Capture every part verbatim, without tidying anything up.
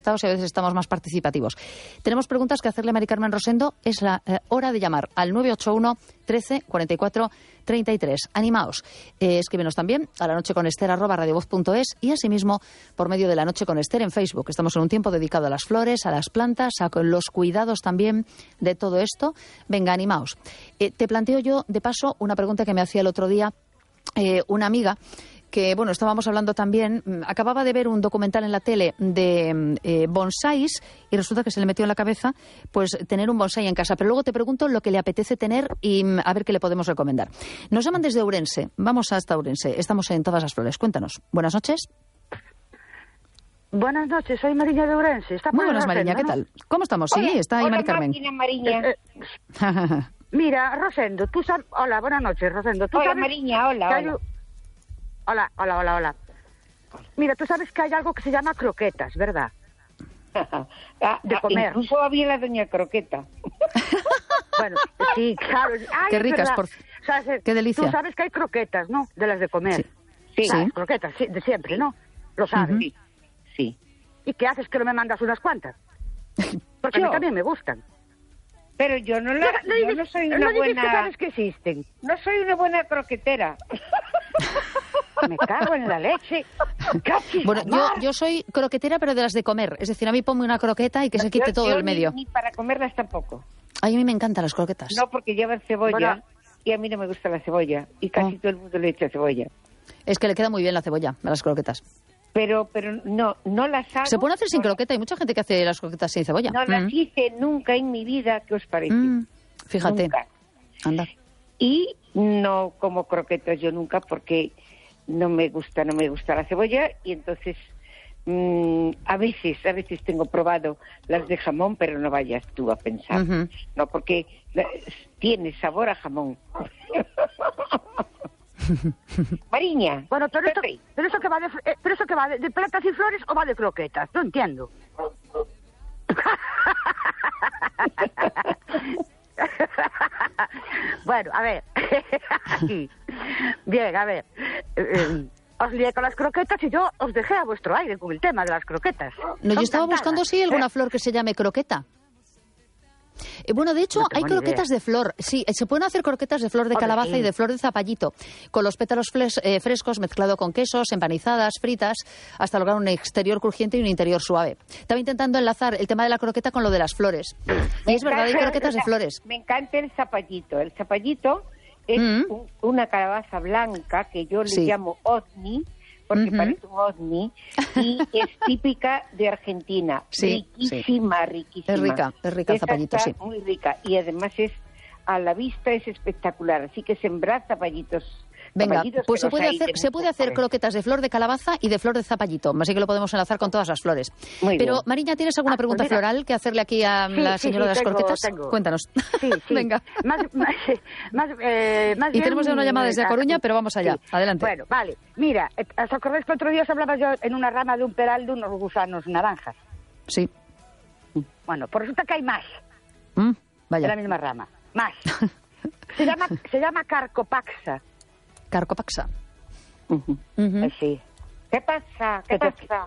y a veces estamos más participativos. Tenemos preguntas que hacerle a Mari Carmen Rosendo. Es la eh, hora de llamar al nueve ocho uno, trece, cuarenta y cuatro, treinta y tres. Animaos. Eh, escríbenos también a la noche con Ester arroba radiovoz punto es y asimismo por medio de La Noche con Ester en Facebook. Estamos en un tiempo dedicado a las flores, a las plantas, a los cuidados también de todo esto. Venga, animaos. Eh, te planteo yo, de paso, una pregunta que me hacía el otro día eh, una amiga que, bueno, estábamos hablando también, acababa de ver un documental en la tele de eh, bonsáis y resulta que se le metió en la cabeza pues tener un bonsái en casa. Pero luego te pregunto lo que le apetece tener y a ver qué le podemos recomendar. Nos llaman desde Ourense. Vamos hasta Ourense. Estamos en Todas las Flores. Cuéntanos. Buenas noches. Buenas noches, soy Mariña de Ourense. Está Muy buenas, Mariña, ¿qué tal? ¿Cómo estamos? Hola, sí, está ahí hola, Mari Carmen. Máquina, Mariña. Eh, eh, mira, Rosendo, tú sabes... Hola, buenas noches, Rosendo. ¿Tú Hola, sabes Mariña, hola, que hay hola. un- Hola, hola, hola, hola. Mira, tú sabes que hay algo que se llama croquetas, ¿verdad? Ah, de ah, comer. Incluso había la doña Croqueta. Bueno, sí, claro. Ay, Qué es ricas, verdad. por... O sea, es- Qué delicia. Tú sabes que hay croquetas, ¿no? De las de comer. Sí. Sí, ¿Sabes? Sí. Croquetas, sí, de siempre, ¿no? Lo sabes. sí, sí. ¿Y qué haces que no me mandas unas cuantas? Porque a Yo. mí también me gustan. Pero yo no, la, No, no yo dices- no soy no una dices que buena... sabes que existen. No soy una buena croquetera. Me cago en la leche. Cachis, Bueno, yo, amar. yo soy croquetera, pero de las de comer. Es decir, a mí ponme una croqueta y que se quite Yo- todo yo el ni- medio. Ni para comerlas tampoco. Ay, a mí me encantan las croquetas. No, porque llevan cebolla Bueno. y a mí no me gusta la cebolla. Y casi Oh. todo el mundo le echa cebolla. Es que le queda muy bien la cebolla a las croquetas. Pero pero no, no las hago. Se pueden hacer sin no, croqueta. Hay mucha gente que hace las croquetas sin cebolla. No las Mm. hice nunca en mi vida, ¿qué os parece? Mm. Fíjate. Nunca. Anda. Y no como croquetas yo nunca porque no me gusta, no me gusta la cebolla y entonces mm, a veces, a veces tengo probado las de jamón, pero no vayas tú a pensar, Ujú. no, porque la- tiene sabor a jamón. Mariña, Bueno, pero esto, Pepe, pero eso que va de, eh, pero eso que va de, de plantas y flores o va de croquetas, no entiendo. Bueno, a ver. Bien, a ver. Eh, eh, os lié con las croquetas y yo os dejé a vuestro aire con el tema de las croquetas. No, yo Son estaba cantadas. buscando si hay alguna flor que se llame croqueta. Eh, bueno, de hecho, No tengo hay ni croquetas idea. de flor. Sí, eh, se pueden hacer croquetas de flor de Hombre, calabaza sí. y de flor de zapallito, con los pétalos fles- eh, frescos mezclado con quesos, empanizadas, fritas, hasta lograr un exterior crujiente y un interior suave. Estaba intentando enlazar el tema de la croqueta con lo de las flores. Y es verdad, hay encanta- croquetas de flores. Me encanta el zapallito. El zapallito es Mm. un- una calabaza blanca que yo le Sí. llamo ovni, porque Ujú. parece un ovni, y es típica de Argentina. Sí, riquísima, riquísima. Es rica, es rica el Esa zapallito, está sí. muy rica y además es a la vista es espectacular. Así que sembrar zapallitos. Venga, zapallitos pues que se los puede hay hacer, de se puede muchos hacer colores. croquetas de flor de calabaza y de flor de zapallito, así que lo podemos enlazar con todas las flores. Muy Pero, bien. Mariña, ¿tienes alguna Ah, pues pregunta mira. floral que hacerle aquí a Sí, la sí, señora sí, de las tengo, croquetas? tengo. Cuéntanos. Sí, sí. Venga. Más, más, más, eh, más Y bien, tenemos ya una llamada desde A Coruña, pero vamos allá. Sí. Adelante. Bueno, vale. Mira, eh, ¿os acordáis que otro día os hablaba yo en una rama de un peral de unos gusanos naranjas? Sí. Bueno, pues resulta que hay más Mm, en vaya. la misma rama. Más. Se llama, se llama Carcopaxa. Carcopaxa. Ujú. Ujú. Eh, sí. ¿Qué pasa? ¿Qué ¿Qué te- pasa?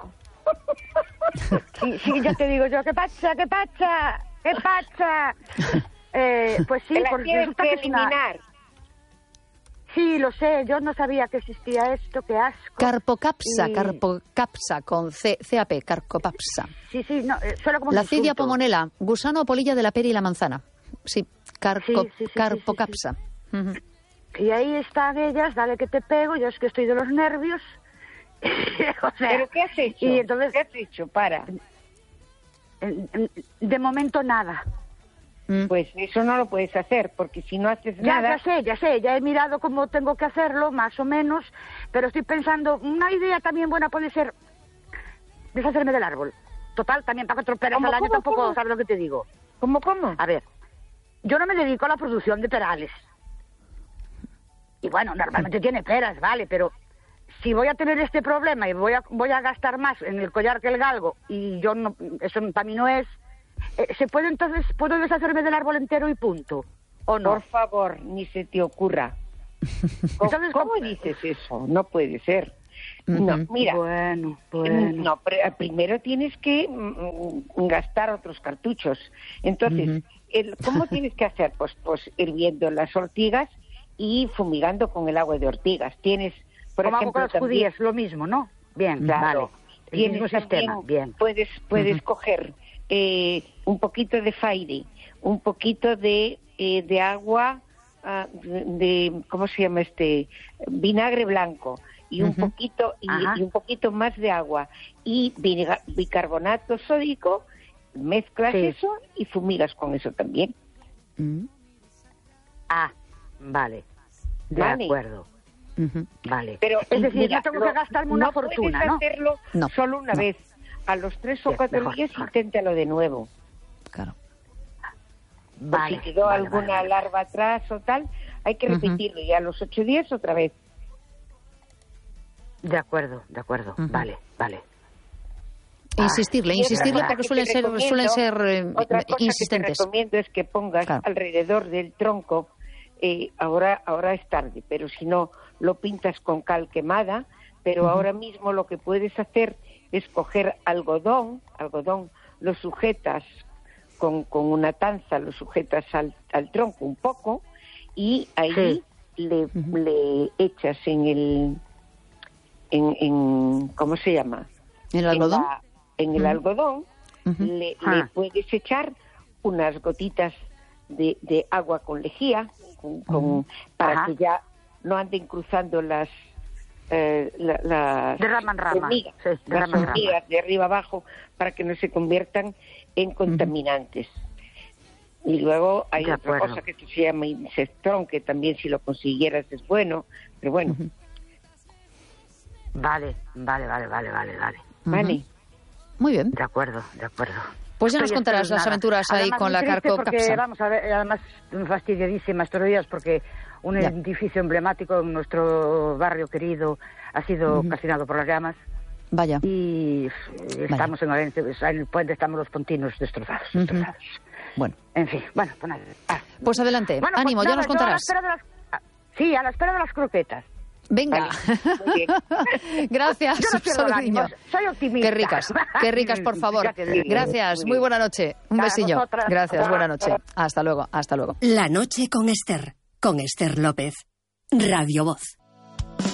Sí, sí, ya te digo yo, ¿qué pasa? ¿Qué pasa? ¿Qué pasa? Eh, pues sí, Te la porque tienes resulta que que es una... eliminar. Sí, lo sé, yo no sabía que existía esto, qué asco. Carpocapsa, Y- carpocapsa, con C, C-A-P, carcopapsa. Sí, sí, no, eh, suena como un La cidia insulto. pomonela, gusano o polilla de la pera y la manzana. Sí, carco- Sí, sí, sí, sí, carpocapsa. Ujú. Y ahí están ellas, dale que te pego, yo es que estoy de los nervios. O sea, ¿Pero qué has hecho? Y entonces, ¿Qué has hecho? Para. eh, de momento nada. Mm. Pues eso no lo puedes hacer, porque si no haces Ya, nada... ya sé, ya sé, ya he mirado cómo tengo que hacerlo, más o menos, pero estoy pensando, una idea también buena puede ser deshacerme del árbol. Total, también para cuatro peras ¿Cómo, al año cómo, tampoco cómo? sabes lo que te digo. ¿Cómo, cómo? A ver, yo no me dedico a la producción de perales. Y bueno, normalmente tiene peras, vale, pero si voy a tener este problema y voy a, voy a gastar más en el collar que el galgo, y yo no, eso para mí no es, eh, ¿se puede entonces, puedo deshacerme del árbol entero y punto? ¿O no? Por favor, ni se te ocurra. ¿Cómo, Entonces, cómo ¿cómo- dices eso? No puede ser. No, mira, bueno, bueno. no, primero tienes que mm, gastar otros cartuchos. Entonces, uh-huh. el, ¿cómo tienes que hacer? Pues, pues hirviendo las ortigas y fumigando con el agua de ortigas. Tienes, por Como ejemplo, hago con las judías, lo mismo, ¿no? Bien, claro. Vale. El mismo sistema, bien. Puedes, puedes uh-huh. coger eh, un poquito de Fairy, un poquito de, eh, de agua, uh, de, de, ¿cómo se llama este? Vinagre blanco. Y un uh-huh. poquito y, y un poquito más de agua y bicarbonato sódico, mezclas sí. eso y fumigas con eso también. Uh-huh. Ah, vale, de vale. acuerdo. Uh-huh. Vale. Pero es decir, mira, yo tengo que gastarme una no fortuna, puedes ¿no? hacerlo no, solo una no. vez. A los tres o sí, cuatro mejor, días mejor. inténtalo de nuevo. Claro. Vale, si quedó vale, alguna vale, larva vale. atrás o tal, hay que repetirlo uh-huh. y a los ocho días otra vez. De acuerdo, de acuerdo, uh-huh. vale, vale. Insistirle, ah, insistirle porque suelen ser, suelen ser eh, otra cosa insistentes. Que te recomiendo es que pongas claro. alrededor del tronco, eh, ahora, ahora es tarde, pero si no, lo pintas con cal quemada, pero uh-huh. ahora mismo lo que puedes hacer es coger algodón, algodón, lo sujetas con, con una tanza, lo sujetas al, al tronco un poco y ahí sí. le, uh-huh. le echas en el... En, en, ¿cómo se llama? ¿En el algodón? En, la, en el uh-huh. algodón uh-huh. Le, ah. le puedes echar unas gotitas de, de agua con lejía con, con, uh-huh. para Ajá. que ya no anden cruzando las eh, la, las de rama en rama. hormigas, sí, de, las rama en hormigas rama. de arriba abajo para que no se conviertan en contaminantes. Uh-huh. Y luego hay de otra acuerdo. cosa que se llama insestrón, que también si lo consiguieras es bueno, pero bueno. Uh-huh. Vale, vale, vale, vale, vale, vale. Vale. Muy bien. De acuerdo, de acuerdo. Pues ya nos Estoy contarás las aventuras ahí además, con la Carco Capsa. Vamos a ver, además fastidiadísima estos días porque un ya. edificio emblemático en nuestro barrio querido ha sido uh-huh. calcinado por las llamas. Vaya. Y estamos Vaya. en el, en el puente, estamos los pontinos destrozados. Uh-huh. destrozados. Bueno. En fin, bueno, pues nada. Ah. Pues adelante, bueno, ánimo, pues ya nada, nos contarás. A la de las, sí, a la espera de las croquetas. Venga. Vale, muy bien. Gracias. Yo no pierdo el ánimo, soy optimista. Qué ricas, qué ricas, por favor. Gracias, muy buena noche. Un besillo. Gracias, buena noche. Hasta luego, hasta luego. La noche con Esther, con Esther López. Radio Voz.